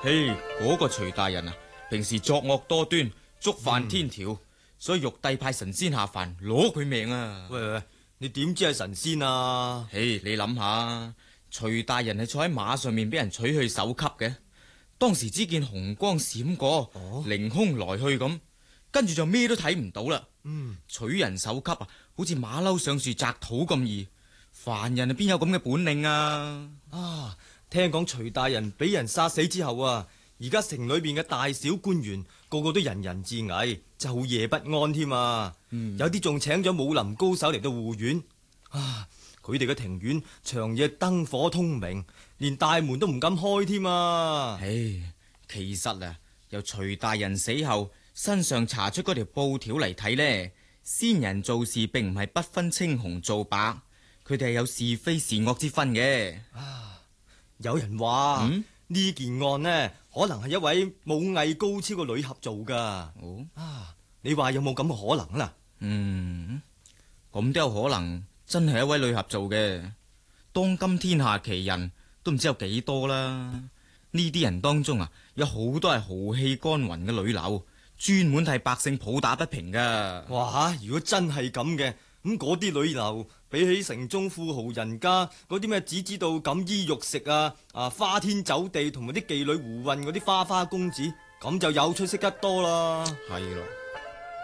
嘿，嗰個徐大人啊，平時作惡多端，觸犯天條，所以玉帝派神仙下凡攞佢命啊！ 喂，你點知係神仙啊？ 嘿，你諗下，徐大人係坐喺馬上面俾人取去首級嘅，當時只見紅光閃過，凌空來去咁，跟住就咩都睇唔到啦。取人首級啊，好似馬騮上樹摘土咁易，凡人啊邊有咁嘅本領啊？ 聽講徐大人俾人殺死之後啊，而家城裏邊嘅大小官員個個都人人自危，晝夜不安添啊！有啲仲請咗武林高手嚟到護院啊！佢哋嘅庭院長夜燈火通明，連大門都唔敢開添啊！ 唉，其實啊，由徐大人死後身上查出嗰條布條嚟睇呢，先人做事並唔係不分青紅皂白，佢哋係有是非善惡之分嘅。 有人話呢件案呢，可能係一位武藝高超嘅女俠做噶。你話有冇咁嘅可能啦？ 咁都有可能，真係一位女俠做嘅。當今天下奇人都唔知有幾多啦。呢啲人當中啊，有好多係豪氣干雲嘅女流，專門替百姓抱打不平噶。 哇！如果真係咁嘅，咁嗰啲女流比起城中富豪人家嗰啲咩只知道錦衣玉食花天酒地同埋啲妓女胡混嗰啲花花公子，咁就有出息得多啦。 係咯。